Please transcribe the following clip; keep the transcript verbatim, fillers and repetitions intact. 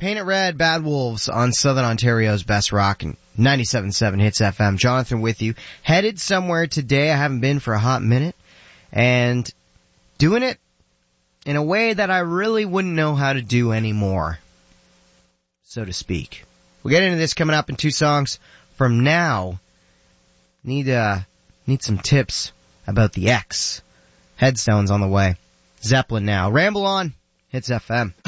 Paint It Red, Bad Wolves on Southern Ontario's Best Rock and ninety-seven point seven Hits F M. Jonathan with you. Headed somewhere today I haven't been for a hot minute, and doing it in a way that I really wouldn't know how to do anymore, so to speak. We'll get into this coming up in two songs from now. Need, uh, need some tips about the X. Headstones on the way. Zeppelin now. Ramble on. Hits F M.